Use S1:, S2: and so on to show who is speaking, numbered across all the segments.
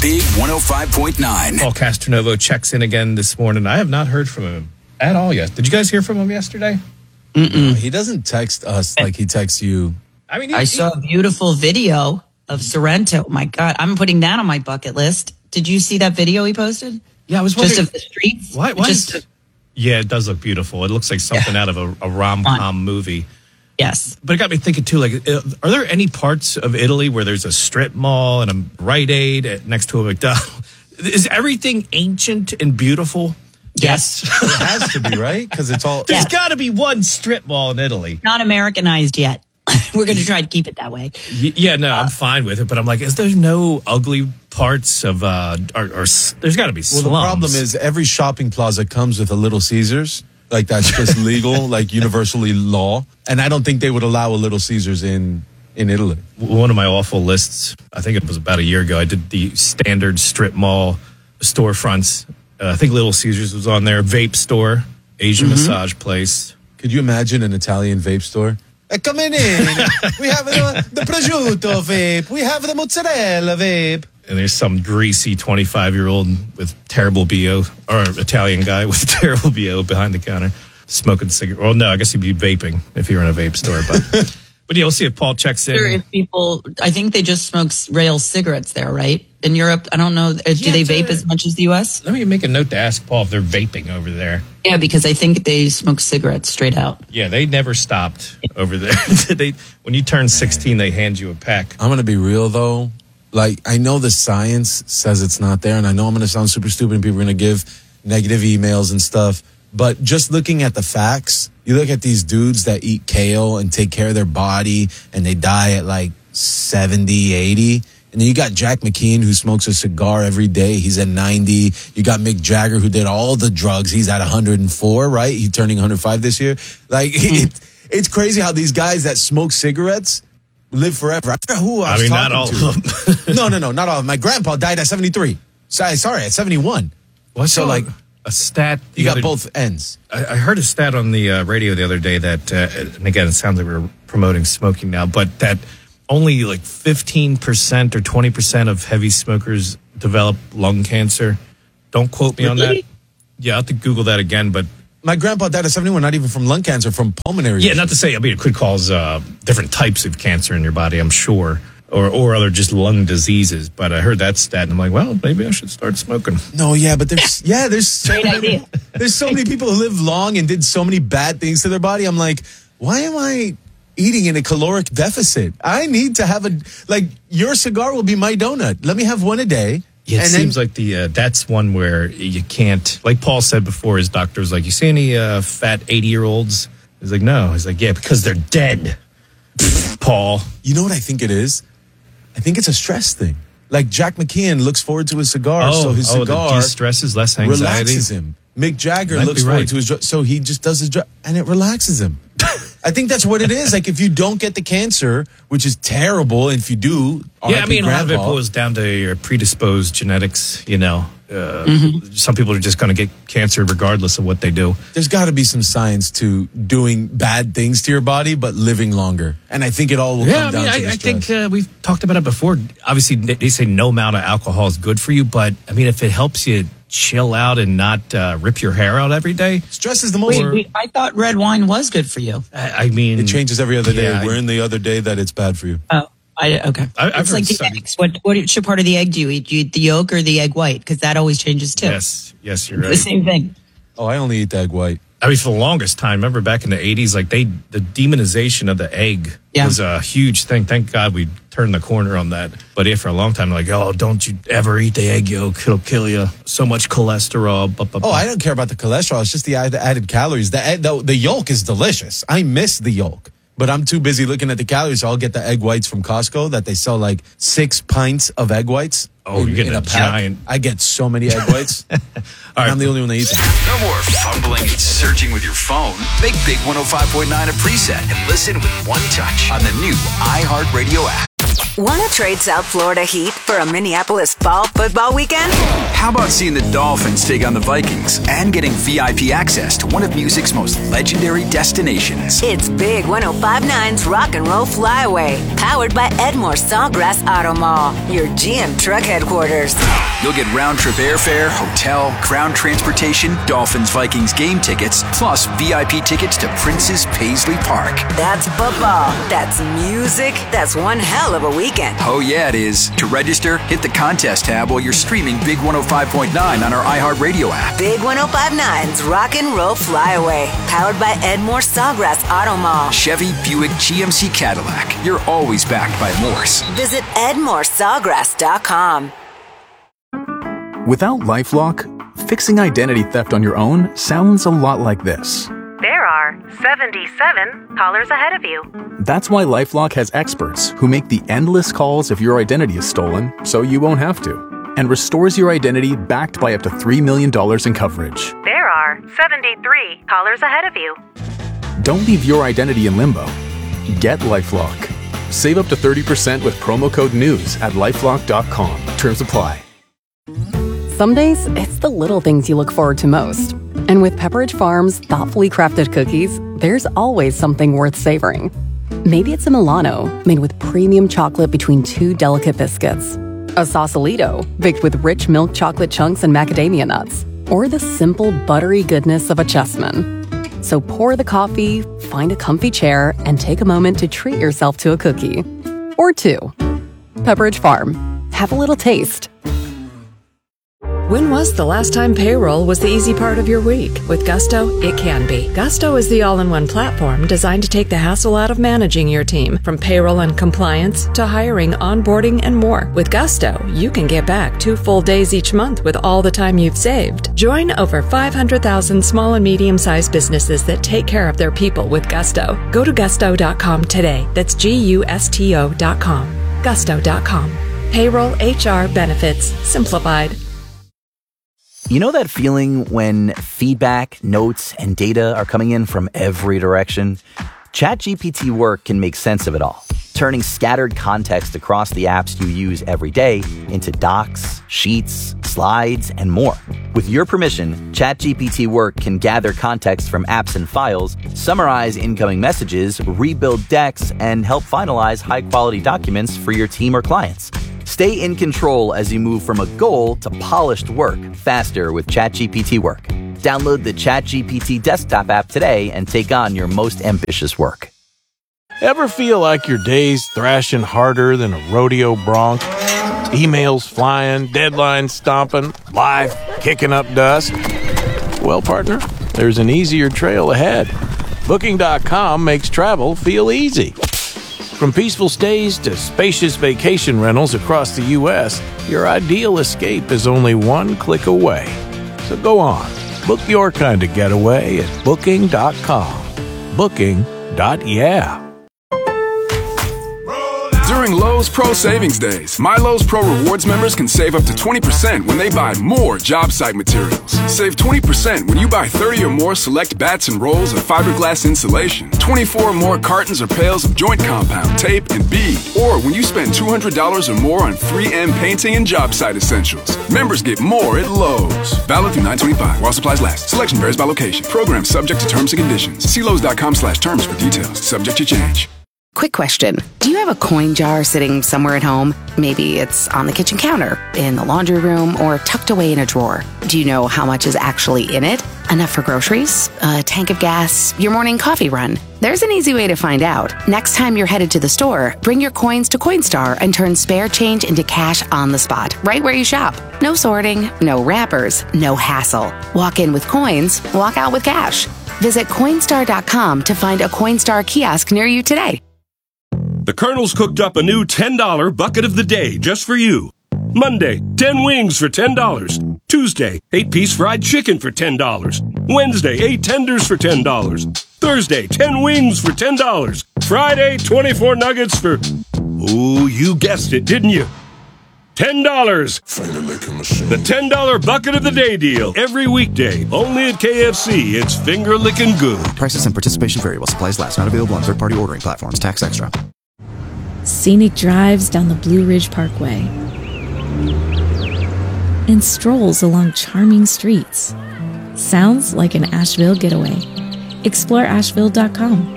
S1: Big 105.9.
S2: Paul Castronovo checks in again this morning. I have not heard from him at all yet. Did you guys hear from him yesterday?
S3: He doesn't text us like he texts you.
S2: I mean,
S4: I saw a beautiful video of Sorrento. My God, I'm putting that on my bucket list. Did you see that video he posted?
S2: Yeah, I was wondering.
S4: Just of the streets?
S2: Why? Yeah, it does look beautiful. It looks like something out of a rom-com movie.
S4: Yes.
S2: But it got me thinking, too, like, are there any parts of Italy where there's a strip mall and a Rite Aid next to a McDonald's? Is everything ancient and beautiful?
S4: Yes.
S3: It has to be, right? Because it's all...
S2: There's got to be one strip mall in Italy.
S4: Not Americanized yet. We're going to try to keep it that way.
S2: Yeah, no, I'm fine with it. But I'm like, is there no ugly parts of... or there's got to be slums.
S3: Well, the problem is every shopping plaza comes with a Little Caesars. Like, that's just legal, like universally law. And I don't think they would allow a Little Caesars in Italy.
S2: One of my awful lists, I think it was about a year ago, I did the standard strip mall storefronts. I think Little Caesars was on there. Vape store, Asian massage place.
S3: Could you imagine an Italian vape store? Coming in, we have the prosciutto vape. We have the mozzarella vape.
S2: And there's some greasy 25-year-old with terrible BO, or Italian guy with terrible BO behind the counter smoking cigarette. Well, no, I guess he'd be vaping if he were in a vape store. But yeah, we'll see if Paul checks in.
S4: If people, I think they just smoke rail cigarettes there, right? In Europe, I don't know. Do they vape as much as the U.S.?
S2: Let me make a note to ask Paul if they're vaping over there.
S4: Yeah, because I think they smoke cigarettes straight out.
S2: Yeah, they never stopped over there. When you turn 16, they hand you a pack.
S3: I'm going to be real, though. Like, I know the science says it's not there, and I know I'm going to sound super stupid and people are going to give negative emails and stuff. But just looking at the facts, you look at these dudes that eat kale and take care of their body, and they die at like 70, 80. And then you got Jack McKeon, who smokes a cigar every day. He's at 90. You got Mick Jagger, who did all the drugs. He's at 104, right? He's turning 105 this year. Like, it's crazy how these guys that smoke cigarettes live forever. I forgot who I was talking
S2: not all
S3: to.
S2: of them.
S3: No, not all of them. My grandpa died at 73. Sorry, at 71.
S2: So, like, a stat...
S3: You got both ends.
S2: I heard a stat on the radio the other day that, and again, it sounds like we're promoting smoking now, but that only like 15% or 20% of heavy smokers develop lung cancer. Don't quote me on that. Yeah, I'll have to Google that again, but...
S3: My grandpa died at 71, not even from lung cancer, from pulmonary.
S2: Yeah, not to say, I mean, it could cause different types of cancer in your body, I'm sure, or other just lung diseases. But I heard that stat, and I'm like, well, maybe I should start smoking.
S3: No, yeah, but there's
S4: Great idea.
S3: There's so many people who live long and did so many bad things to their body. I'm like, why am I eating in a caloric deficit? I need to have your cigar will be my donut. Let me have one a day.
S2: Yeah, it seems like that's one where you can't, like Paul said before, his doctor was like, you see any fat 80-year-olds? He's like, no. He's like, yeah, because they're dead, Paul.
S3: You know what I think it is? I think it's a stress thing. Like Jack McKeon looks forward to his cigar, so his cigar
S2: de-stresses, less anxiety.
S3: Relaxes him. Mick Jagger looks forward to his so he just does his and it relaxes him. I think that's what it is. Like, if you don't get the cancer, which is terrible, and if you do,
S2: yeah, I mean, a lot of it boils down to your predisposed genetics, you know. Some people are just going to get cancer regardless of what they do.
S3: There's got to be some science to doing bad things to your body, but living longer. And I think it all will come down to the stress.
S2: I think we've talked about it before. Obviously, they say no amount of alcohol is good for you, but, I mean, if it helps you chill out and not rip your hair out every day.
S3: Stress is the most...
S4: Wait, I thought red wine was good for you.
S2: I mean...
S3: It changes every other day. We're in the other day that it's bad for you.
S4: Oh, okay. It's like the eggs. What part of the egg do you eat? Do you eat the yolk or the egg white? Because that always changes too.
S2: Yes, you're right.
S4: The same thing.
S3: Oh, I only eat the egg white.
S2: I mean, for the longest time, remember back in the 80s, like the demonization of the egg was a huge thing. Thank God we turned the corner on that. But for a long time, like, oh, don't you ever eat the egg yolk. It'll kill you. So much cholesterol.
S3: I don't care about the cholesterol. It's just the added calories. The yolk is delicious. I miss the yolk. But I'm too busy looking at the calories, so I'll get the egg whites from Costco that they sell like 6 pints of egg whites.
S2: Oh, you're getting a giant.
S3: I get so many egg whites. All right. I'm the only one that eats them.
S1: No more fumbling and searching with your phone. Make Big 105.9 a preset and listen with one touch on the new iHeartRadio app.
S5: Want to trade South Florida heat for a Minneapolis fall football weekend?
S1: How about seeing the Dolphins take on the Vikings and getting VIP access to one of music's most legendary destinations?
S5: It's Big 105.9's Rock and Roll Flyaway, powered by Edmore Sawgrass Auto Mall, your GM truck headquarters.
S1: You'll get round-trip airfare, hotel, ground transportation, Dolphins-Vikings game tickets, plus VIP tickets to Prince's Paisley Park.
S5: That's football. That's music. That's one hell of a weekend.
S1: Oh, yeah, it is. To register, hit the contest tab while you're streaming Big 105.9 on our iHeartRadio app.
S5: Big 105.9's Rock and Roll Flyaway, powered by Edmore Sawgrass Auto Mall.
S1: Chevy, Buick, GMC, Cadillac. You're always backed by Morse.
S5: Visit EdmoreSawgrass.com.
S6: Without LifeLock, fixing identity theft on your own sounds a lot like this.
S7: There are 77 callers ahead of you.
S6: That's why LifeLock has experts who make the endless calls if your identity is stolen, so you won't have to, and restores your identity backed by up to $3 million in coverage.
S7: There are 73 callers ahead of you.
S6: Don't leave your identity in limbo. Get LifeLock. Save up to 30% with promo code NEWS at LifeLock.com. Terms apply.
S8: Some days, it's the little things you look forward to most. And with Pepperidge Farm's thoughtfully crafted cookies, there's always something worth savoring. Maybe it's a Milano made with premium chocolate between two delicate biscuits, a Sausalito baked with rich milk chocolate chunks and macadamia nuts, or the simple buttery goodness of a Chessman. So pour the coffee, find a comfy chair, and take a moment to treat yourself to a cookie. Or two. Pepperidge Farm. Have a little taste.
S9: When was the last time payroll was the easy part of your week? With Gusto, it can be. Gusto is the all-in-one platform designed to take the hassle out of managing your team, from payroll and compliance to hiring, onboarding, and more. With Gusto, you can get back 2 full days each month with all the time you've saved. Join over 500,000 small and medium-sized businesses that take care of their people with Gusto. Go to gusto.com today. That's GUSTO.com. Gusto.com. Payroll, HR, benefits, simplified.
S10: You know that feeling when feedback, notes, and data are coming in from every direction? ChatGPT Work can make sense of it all, turning scattered context across the apps you use every day into docs, sheets, slides, and more. With your permission, ChatGPT Work can gather context from apps and files, summarize incoming messages, rebuild decks, and help finalize high-quality documents for your team or clients. Stay in control as you move from a goal to polished work faster with ChatGPT Work. Download the ChatGPT desktop app today and take on your most ambitious work.
S11: Ever feel like your day's thrashing harder than a rodeo bronc? Emails flying, deadlines stomping, life kicking up dust? Well, partner, there's an easier trail ahead. Booking.com makes travel feel easy. From peaceful stays to spacious vacation rentals across the U.S., your ideal escape is only one click away. So go on, book your kind of getaway at Booking.com. Booking.yeah.
S12: During Lowe's Pro Savings Days, My Lowe's Pro Rewards members can save up to 20% when they buy more job site materials. Save 20% when you buy 30 or more select bats and rolls of fiberglass insulation, 24 or more cartons or pails of joint compound, tape, and bead, or when you spend $200 or more on 3M painting and job site essentials. Members get more at Lowe's. Valid through 9/25 while supplies last. Selection varies by location. Program subject to terms and conditions. See Lowe's.com/terms for details. Subject to change.
S13: Quick question. Do you have a coin jar sitting somewhere at home? Maybe it's on the kitchen counter, in the laundry room, or tucked away in a drawer. Do you know how much is actually in it? Enough for groceries? A tank of gas? Your morning coffee run? There's an easy way to find out. Next time you're headed to the store, bring your coins to Coinstar and turn spare change into cash on the spot, right where you shop. No sorting, no wrappers, no hassle. Walk in with coins, walk out with cash. Visit Coinstar.com to find a Coinstar kiosk near you today.
S14: The Colonel's cooked up a new $10 bucket of the day just for you. Monday, 10 wings for $10. Tuesday, 8-piece fried chicken for $10. Wednesday, 8 tenders for $10. Thursday, 10 wings for $10. Friday, 24 nuggets for... Ooh, you guessed it, didn't you? $10. The $10 bucket of the day deal. Every weekday, only at KFC. It's finger-licking good.
S15: Prices and participation vary while supplies last. Not available on third-party ordering platforms. Tax extra. scenic drives down the Blue Ridge Parkway, and strolls along charming streets. Sounds like an Asheville getaway. Explore Asheville.com.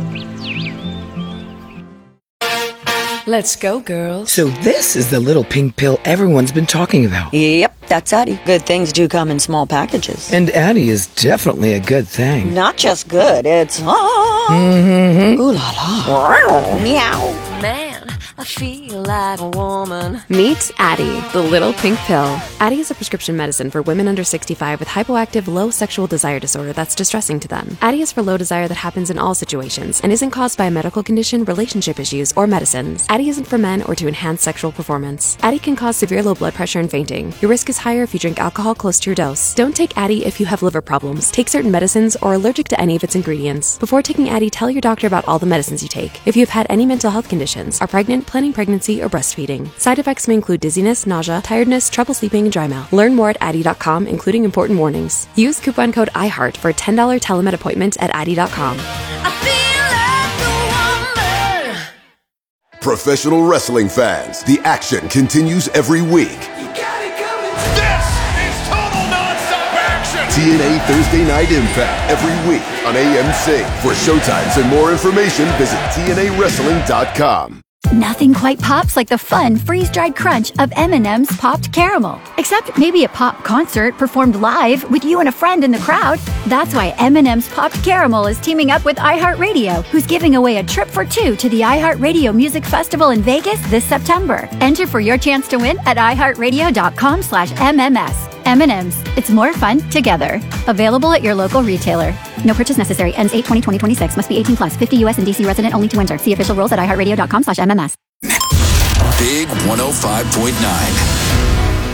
S16: Let's go, girls. So this is the little pink pill everyone's been talking about.
S17: Yep, that's Addie. Good things do come in small packages.
S16: And Addie is definitely a good thing.
S17: Not just good, it's...
S16: Mm-hmm.
S17: Ooh la la. Meow.
S18: Man, I feel like a woman.
S19: Meet Addie, the little pink pill. Addie is a prescription medicine for women under 65 with hypoactive low sexual desire disorder that's distressing to them. Addie is for low desire that happens in all situations and isn't caused by a medical condition, relationship issues, or medicines. Addie isn't for men or to enhance sexual performance. Addie can cause severe low blood pressure and fainting. Your risk is higher if you drink alcohol close to your dose. Don't take Addie if you have liver problems, take certain medicines, or are allergic to any of its ingredients. Before taking Addie, tell your doctor about all the medicines you take. If you have had any mental health conditions, are pregnant, planning pregnancy, or breastfeeding. Side effects may include dizziness, nausea, tiredness, trouble sleeping, and dry mouth. Learn more at Addie.com, including important warnings. Use coupon code IHEART for a $10 telemed appointment at Addie.com.
S20: Professional wrestling fans, the action continues every week.
S21: This is total nonstop action!
S20: TNA Thursday Night Impact every week on AMC. For showtimes and more information, visit TNAWrestling.com.
S22: Nothing quite pops like the fun freeze-dried crunch of M&M's Popped Caramel. Except maybe a pop concert performed live with you and a friend in the crowd. That's why M&M's Popped Caramel is teaming up with iHeartRadio, who's giving away a trip for two to the iHeartRadio Music Festival in Vegas this September. Enter for your chance to win at iHeartRadio.com/MMS. M&M's. It's more fun together. Available at your local retailer. No purchase necessary. Ends 8/20/2026. Must be 18 plus. 50 U.S. and D.C. resident only to enter. See official rules at iHeartRadio.com/MMS.
S1: Big 105.9.